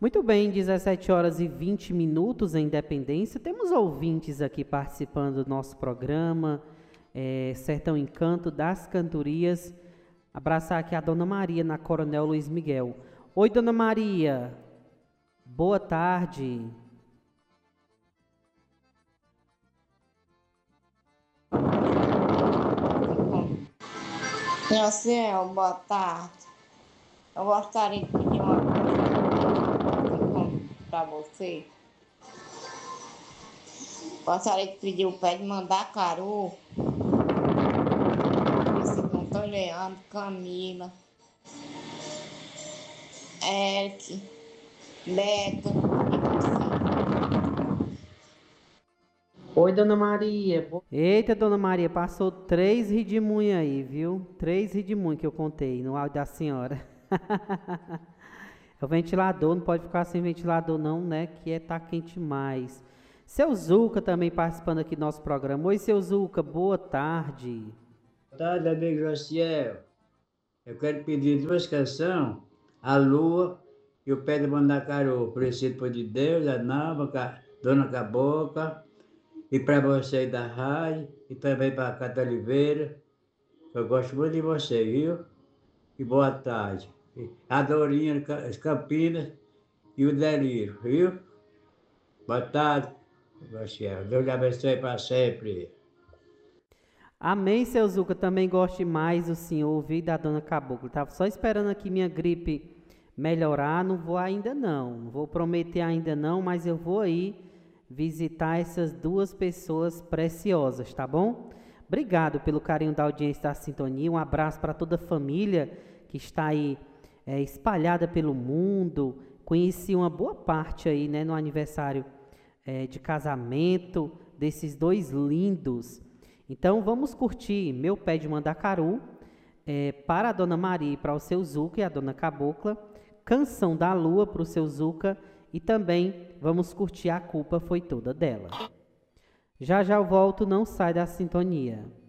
Muito bem, 17 horas e 20 minutos em Independência. Temos ouvintes aqui participando do nosso programa, Sertão Encanto das Cantorias. Abraçar aqui a Dona Maria na Coronel Luiz Miguel. Oi, Dona Maria. Boa tarde. Meu senhor, boa tarde. Eu gostaria de pedir uma coisa para você. Gostaria de pedir o pé de Mandacaru. Antônio Leandro, Camila, Eric, Beto e você. Oi, Dona Maria. Eita, Dona Maria, passou 3 ridimunhos aí, viu? 3 ridimunhos que eu contei no áudio da senhora. É o ventilador, não pode ficar sem ventilador não, né? Que tá quente demais. Seu Zuca também participando aqui do nosso programa. Oi, seu Zuca, boa tarde. Boa tarde, amigo Josiel. Eu quero pedir 2 canções, A Lua e O Pé de Mandacaru, Preciso por de Deus, a Nova, Dona Cabocla, e para você aí da rádio, e também para a Cata Oliveira. Eu gosto muito de você, viu? E boa tarde. A Dorinha, as Campinas e o Delírio, viu? Boa tarde, Josiel. Deus lhe abençoe para sempre. Amém, seu Zuca, também gosto mais do senhor ouvir da Dona Caboclo. Estava só esperando aqui minha gripe melhorar, não vou ainda não vou prometer ainda não, mas eu vou aí visitar essas 2 pessoas preciosas, tá bom? Obrigado pelo carinho da audiência da sintonia, um abraço para toda a família que está aí espalhada pelo mundo. Conheci uma boa parte aí, né, no aniversário de casamento desses 2 lindos. Então vamos curtir Meu Pé de Mandacaru, para a Dona Maria e para o seu Zuca e a Dona Cabocla, Canção da Lua para o seu Zuca e também vamos curtir A Culpa Foi Toda Dela. Já já eu volto, não sai da sintonia.